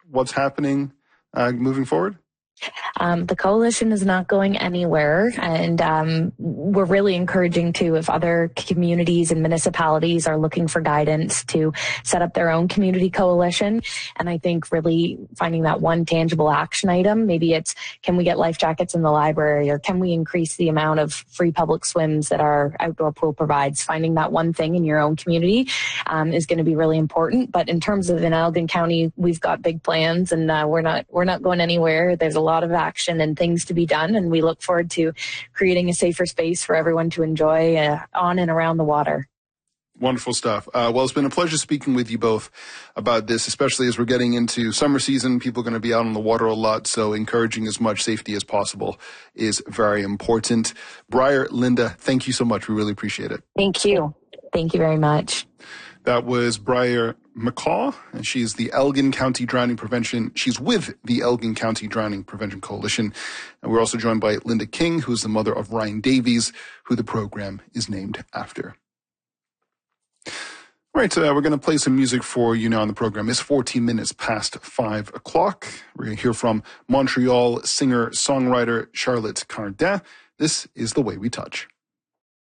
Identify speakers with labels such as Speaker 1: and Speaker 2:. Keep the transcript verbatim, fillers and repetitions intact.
Speaker 1: what's happening uh, moving forward?
Speaker 2: Um, the coalition is not going anywhere, and um, we're really encouraging too if other communities and municipalities are looking for guidance to set up their own community coalition. And I think really finding that one tangible action item, maybe it's can we get life jackets in the library, or can we increase the amount of free public swims that our outdoor pool provides? Finding that one thing in your own community um, is going to be really important. But in terms of in Elgin County, we've got big plans, and uh, we're not we're not going anywhere. There's a lot of action and things to be done, and we look forward to creating a safer space for everyone to enjoy uh, on and around the water.
Speaker 1: Wonderful stuff. Uh, well, it's been a pleasure speaking with you both about this, especially as we're getting into summer season. People are going to be out on the water a lot, so encouraging as much safety as possible is very important. Briar, Linda, thank you so much. We really appreciate it.
Speaker 2: Thank you. Thank you very much.
Speaker 1: That was Briar McCaw, and she's the Elgin County Drowning Prevention. She's with the Elgin County Drowning Prevention Coalition. And we're also joined by Linda King, who's the mother of Ryan Davies, who the program is named after. All right, uh, we're going to play some music for you now on the program. It's fourteen minutes past five o'clock. We're going to hear from Montreal singer-songwriter Charlotte Cardin. This is The Way We Touch.